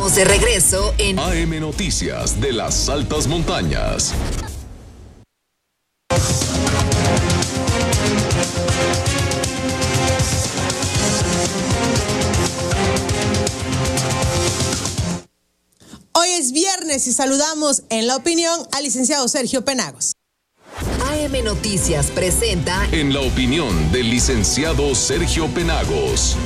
Estamos de regreso en AM Noticias de las Altas Montañas. Hoy es viernes y saludamos en la opinión al licenciado Sergio Penagos. AM Noticias presenta En la opinión del licenciado Sergio Penagos.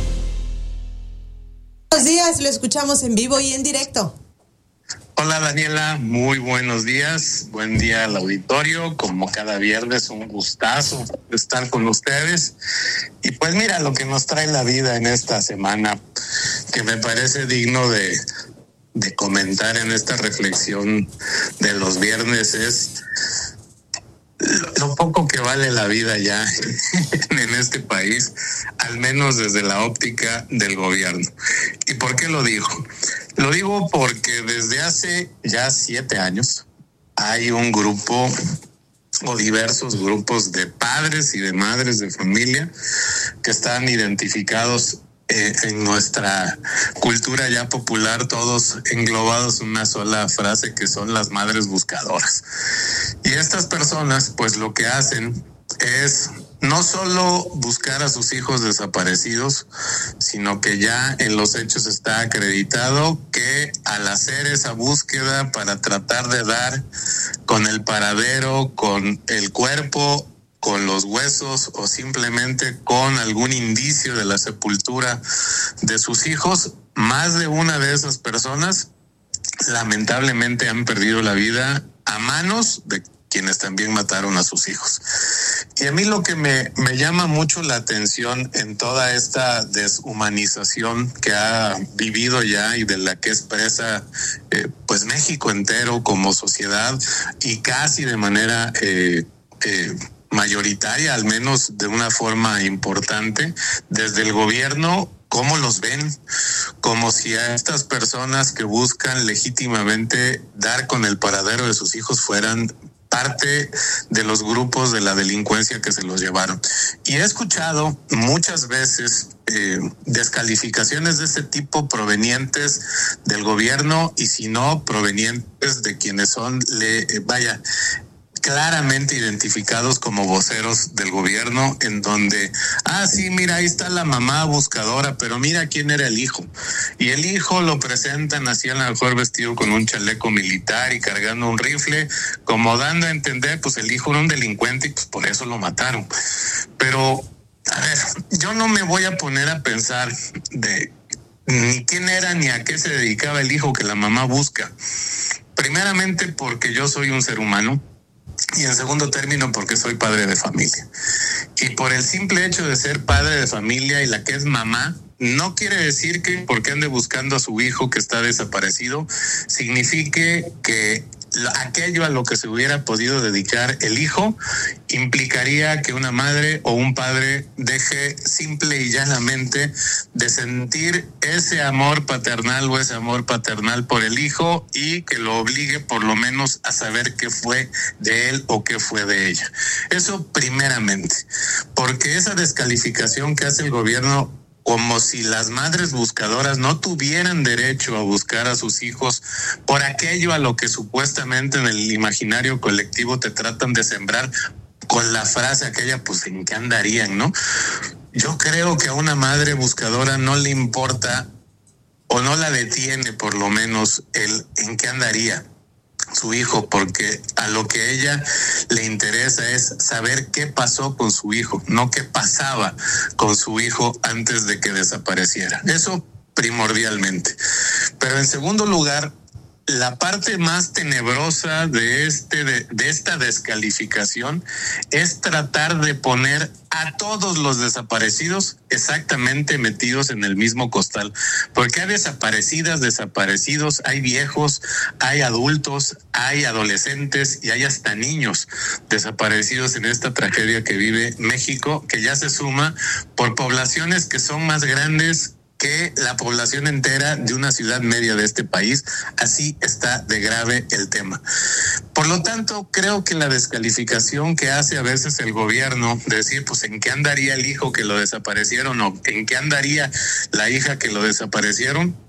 Buenos días, lo escuchamos en vivo y en directo. Hola Daniela, muy buenos días, buen día al auditorio, como cada viernes un gustazo estar con ustedes. Y pues mira lo que nos trae la vida en esta semana, que me parece digno de comentar en esta reflexión de los viernes, es lo poco que vale la vida ya en este país, al menos desde la óptica del gobierno. ¿Y por qué lo digo? Lo digo porque desde hace ya 7 años hay un grupo o diversos grupos de padres y de madres de familia que están identificados en nuestra cultura ya popular, todos englobados en una sola frase, que son las madres buscadoras. Y estas personas pues lo que hacen es no solo buscar a sus hijos desaparecidos, sino que ya en los hechos está acreditado que al hacer esa búsqueda para tratar de dar con el paradero, con el cuerpo, con los huesos o simplemente con algún indicio de la sepultura de sus hijos, más de una de esas personas lamentablemente han perdido la vida a manos de quienes también mataron a sus hijos. Y a mí lo que me llama mucho la atención en toda esta deshumanización que ha vivido ya y de la que expresa pues México entero como sociedad y casi de manera mayoritaria, al menos de una forma importante, desde el gobierno, ¿cómo los ven? Como si a estas personas que buscan legítimamente dar con el paradero de sus hijos fueran parte de los grupos de la delincuencia que se los llevaron. Y he escuchado muchas veces descalificaciones de ese tipo provenientes del gobierno y si no, provenientes de quienes son, claramente identificados como voceros del gobierno, en donde, sí, mira, ahí está la mamá buscadora, pero mira quién era el hijo. Y el hijo lo presentan así, a lo mejor vestido con un chaleco militar y cargando un rifle, como dando a entender, pues el hijo era un delincuente y pues por eso lo mataron. Pero, a ver, yo no me voy a poner a pensar de ni quién era ni a qué se dedicaba el hijo que la mamá busca. Primeramente porque yo soy un ser humano, y en segundo término porque soy padre de familia. Y por el simple hecho de ser padre de familia y la que es mamá, no quiere decir que porque ande buscando a su hijo que está desaparecido, signifique que aquello a lo que se hubiera podido dedicar el hijo implicaría que una madre o un padre deje simple y llanamente de sentir ese amor paternal o ese amor paternal por el hijo y que lo obligue por lo menos a saber qué fue de él o qué fue de ella. Eso primeramente, porque esa descalificación que hace el gobierno, como si las madres buscadoras no tuvieran derecho a buscar a sus hijos por aquello a lo que supuestamente en el imaginario colectivo te tratan de sembrar con la frase aquella, pues ¿en qué andarían, no? Yo creo que a una madre buscadora no le importa o no la detiene por lo menos el en qué andaría su hijo, porque a lo que ella le interesa es saber qué pasó con su hijo, no qué pasaba con su hijo antes de que desapareciera. Eso primordialmente. Pero en segundo lugar, la parte más tenebrosa de esta descalificación es tratar de poner a todos los desaparecidos exactamente metidos en el mismo costal, porque hay desaparecidos, hay viejos, hay adultos, hay adolescentes y hay hasta niños desaparecidos en esta tragedia que vive México, que ya se suma por poblaciones que son más grandes que la población entera de una ciudad media de este país. Así está de grave el tema. Por lo tanto, creo que la descalificación que hace a veces el gobierno de decir, pues, ¿en qué andaría el hijo que lo desaparecieron o en qué andaría la hija que lo desaparecieron?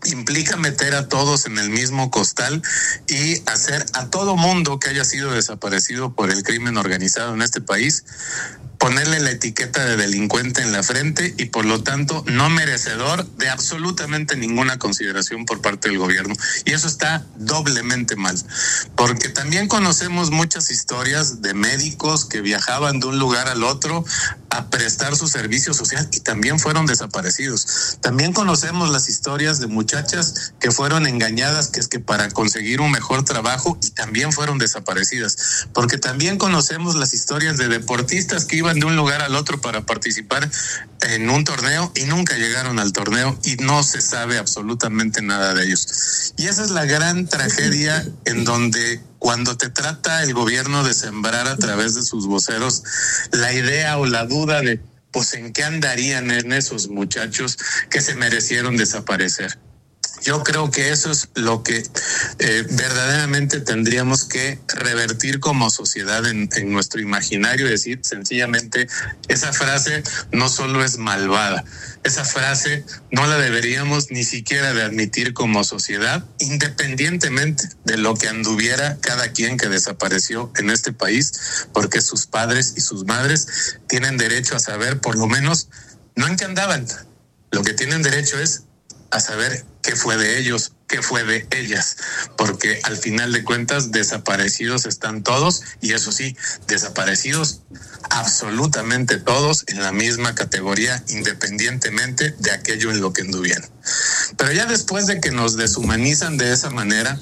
implica meter a todos en el mismo costal y hacer a todo mundo que haya sido desaparecido por el crimen organizado en este país, ponerle la etiqueta de delincuente en la frente y por lo tanto no merecedor de absolutamente ninguna consideración por parte del gobierno. Y eso está doblemente mal, porque también conocemos muchas historias de médicos que viajaban de un lugar al otro a prestar su servicio social y también fueron desaparecidos. También conocemos las historias de muchachas que fueron engañadas, que es que para conseguir un mejor trabajo, y también fueron desaparecidas, porque también conocemos las historias de deportistas que iban de un lugar al otro para participar en un torneo y nunca llegaron al torneo y no se sabe absolutamente nada de ellos. Y esa es la gran tragedia en donde cuando te trata el gobierno de sembrar a través de sus voceros la idea o la duda de pues en qué andarían en esos muchachos que se merecieron desaparecer. Yo creo que eso es lo que verdaderamente tendríamos que revertir como sociedad en nuestro imaginario, decir sencillamente esa frase no solo es malvada, esa frase no la deberíamos ni siquiera de admitir como sociedad, independientemente de lo que anduviera cada quien que desapareció en este país, porque sus padres y sus madres tienen derecho a saber por lo menos no en qué andaban, lo que tienen derecho es a saber qué fue de ellos, qué fue de ellas, porque al final de cuentas desaparecidos están todos y eso sí, desaparecidos absolutamente todos en la misma categoría independientemente de aquello en lo que anduvieron. Pero ya después de que nos deshumanizan de esa manera,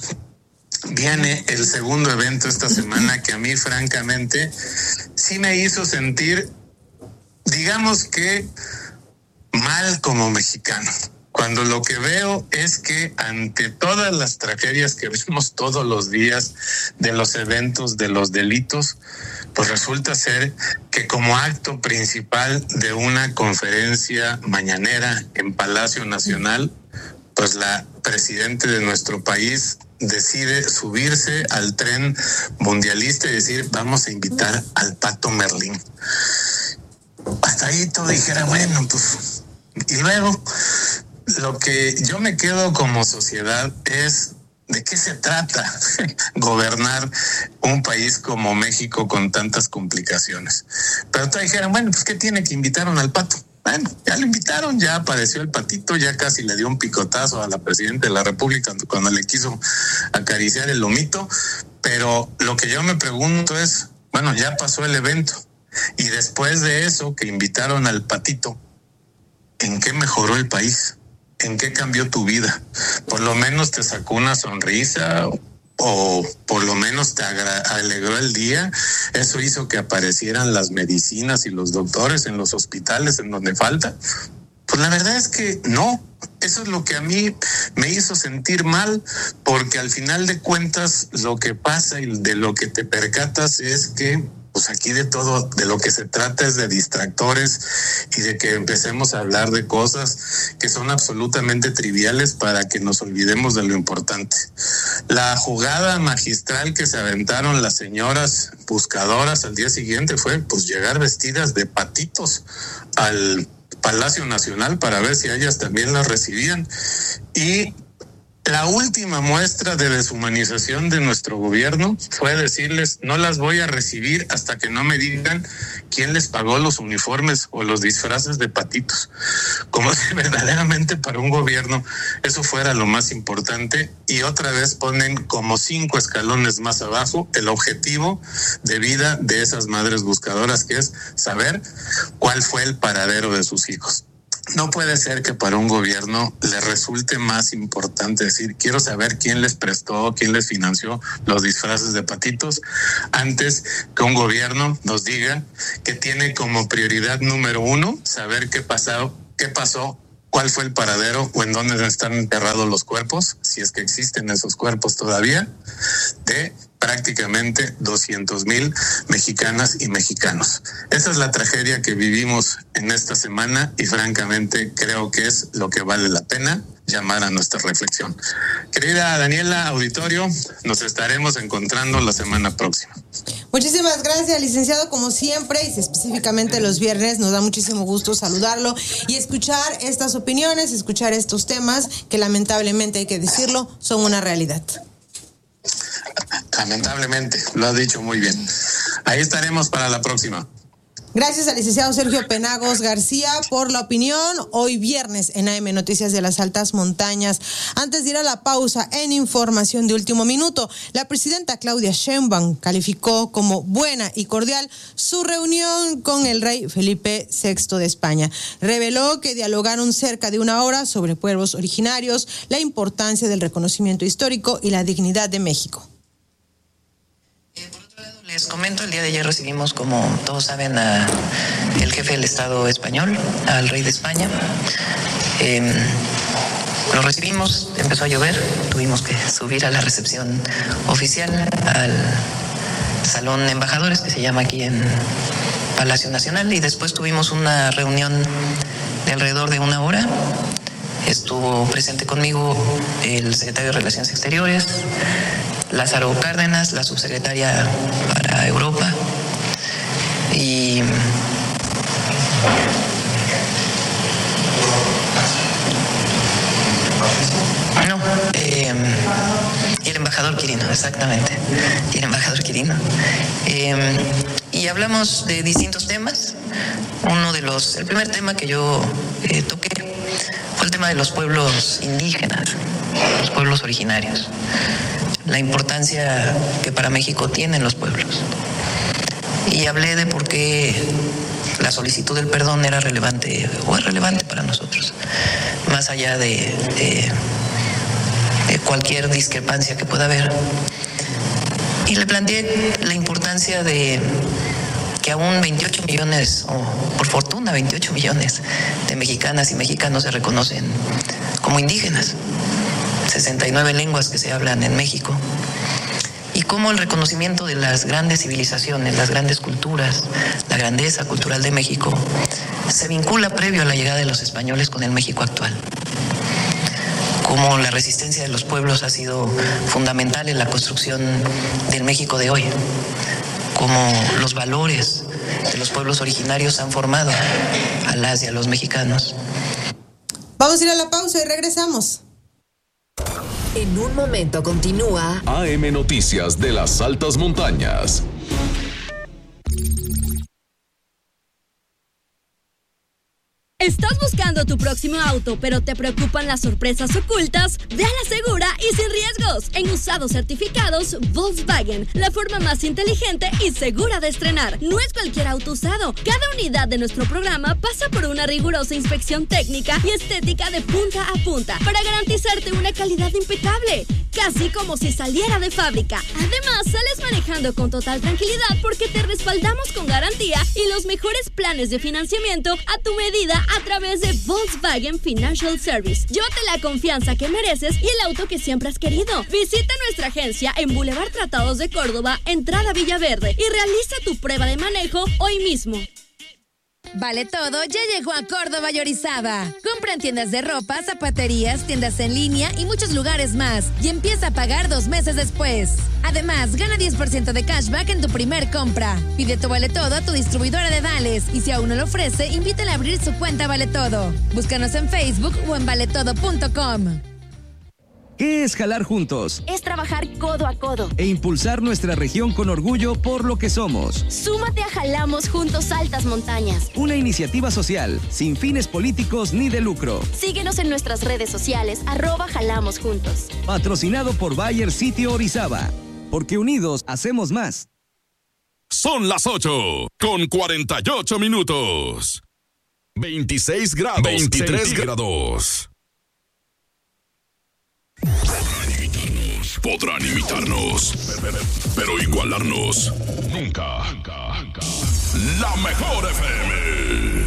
viene el segundo evento esta semana que a mí francamente sí me hizo sentir, digamos que mal como mexicano. Cuando lo que veo es que ante todas las tragedias que vemos todos los días de los eventos, de los delitos, pues resulta ser que como acto principal de una conferencia mañanera en Palacio Nacional, pues la presidenta de nuestro país decide subirse al tren mundialista y decir vamos a invitar al Pato Merlín. Hasta ahí todo dijera, bueno, pues, y luego lo que yo me quedo como sociedad es de qué se trata gobernar un país como México con tantas complicaciones. Pero todos dijeron, bueno, pues ¿qué tiene que invitaron al Pato? Bueno, ya lo invitaron, ya apareció el patito, ya casi le dio un picotazo a la presidenta de la República cuando le quiso acariciar el lomito. Pero lo que yo me pregunto es, bueno, ya pasó el evento y después de eso que invitaron al patito, ¿en qué mejoró el país? ¿En qué cambió tu vida? Por lo menos te sacó una sonrisa o por lo menos te alegró el día. Eso hizo que aparecieran las medicinas y los doctores en los hospitales en donde falta. Pues la verdad es que no. Eso es lo que a mí me hizo sentir mal, porque al final de cuentas lo que pasa y de lo que te percatas es que pues aquí de todo, de lo que se trata es de distractores y de que empecemos a hablar de cosas que son absolutamente triviales para que nos olvidemos de lo importante. La jugada magistral que se aventaron las señoras buscadoras al día siguiente fue pues llegar vestidas de patitos al Palacio Nacional para ver si ellas también las recibían. Y la última muestra de deshumanización de nuestro gobierno fue decirles, no las voy a recibir hasta que no me digan quién les pagó los uniformes o los disfraces de patitos. Como si verdaderamente para un gobierno eso fuera lo más importante. Y otra vez ponen como 5 escalones más abajo el objetivo de vida de esas madres buscadoras, que es saber cuál fue el paradero de sus hijos. No puede ser que para un gobierno le resulte más importante decir, quiero saber quién les prestó, quién les financió los disfraces de patitos, antes que un gobierno nos diga que tiene como prioridad número 1 saber qué pasó, cuál fue el paradero o en dónde están enterrados los cuerpos, si es que existen esos cuerpos todavía, de prácticamente 200,000 mexicanas y mexicanos. Esa es la tragedia que vivimos en esta semana y francamente creo que es lo que vale la pena llamar a nuestra reflexión. Querida Daniela, auditorio, nos estaremos encontrando la semana próxima. Muchísimas gracias, licenciado, como siempre, y específicamente los viernes nos da muchísimo gusto saludarlo y escuchar estas opiniones, escuchar estos temas que lamentablemente, hay que decirlo, son una realidad. Lamentablemente, lo has dicho muy bien. Ahí estaremos para la próxima. Gracias al licenciado Sergio Penagos García por la opinión. Hoy viernes en AM Noticias de las Altas Montañas. Antes de ir a la pausa, en información de último minuto, la presidenta Claudia Sheinbaum calificó como buena y cordial su reunión con el rey Felipe VI de España. Reveló que dialogaron cerca de 1 hora sobre pueblos originarios, la importancia del reconocimiento histórico y la dignidad de México. Les comento, el día de ayer recibimos, como todos saben, al jefe del Estado español, al rey de España. Lo recibimos, empezó a llover, tuvimos que subir a la recepción oficial, al Salón de Embajadores, que se llama aquí en Palacio Nacional, y después tuvimos una reunión de alrededor de 1 hora. Estuvo presente conmigo el secretario de Relaciones Exteriores, Lázaro Cárdenas, la subsecretaria para Europa, y el embajador Quirino, exactamente, y el embajador Quirino. Y hablamos de distintos temas. El primer tema que yo toqué fue el tema de los pueblos indígenas, los pueblos originarios, la importancia que para México tienen los pueblos. Y hablé de por qué la solicitud del perdón era relevante o es relevante para nosotros, más allá de cualquier discrepancia que pueda haber. Y le planteé la importancia de que aún 28 millones, o por fortuna 28 millones de mexicanas y mexicanos se reconocen como indígenas, 69 lenguas que se hablan en México, y cómo el reconocimiento de las grandes civilizaciones, las grandes culturas, la grandeza cultural de México, se vincula previo a la llegada de los españoles con el México actual. Cómo la resistencia de los pueblos ha sido fundamental en la construcción del México de hoy. Cómo los valores de los pueblos originarios han formado a las y a los mexicanos. Vamos a ir a la pausa y regresamos. En un momento continúa AM Noticias de las Altas Montañas. ¿Estás buscando tu próximo auto, pero te preocupan las sorpresas ocultas? Ve a la segura y sin riesgos. En usados certificados Volkswagen, la forma más inteligente y segura de estrenar. No es cualquier auto usado. Cada unidad de nuestro programa pasa por una rigurosa inspección técnica y estética de punta a punta para garantizarte una calidad impecable, casi como si saliera de fábrica. Además, sales manejando con total tranquilidad porque te respaldamos con garantía y los mejores planes de financiamiento a tu medida a través de Volkswagen Financial Service. Llévate la confianza que mereces y el auto que siempre has querido. Visita nuestra agencia en Boulevard Tratados de Córdoba, entrada Villaverde, y realiza tu prueba de manejo hoy mismo. Vale Todo ya llegó a Córdoba y Orizaba. Compra en tiendas de ropa, zapaterías, tiendas en línea y muchos lugares más. Y empieza a pagar 2 meses después. Además, gana 10% de cashback en tu primer compra. Pide tu Vale Todo a tu distribuidora de Vales. Y si aún no lo ofrece, invítale a abrir su cuenta Vale Todo. Búscanos en Facebook o en valetodo.com. ¿Qué es jalar juntos? Es trabajar codo a codo e impulsar nuestra región con orgullo por lo que somos. Súmate a Jalamos Juntos Altas Montañas, una iniciativa social sin fines políticos ni de lucro. Síguenos en nuestras redes sociales @Jalamos Juntos. Patrocinado por Bayer Sitio Orizaba, porque unidos hacemos más. Son las 8:48. 26 grados. 23 grados. Podrán imitarnos, pero igualarnos nunca. La mejor FM.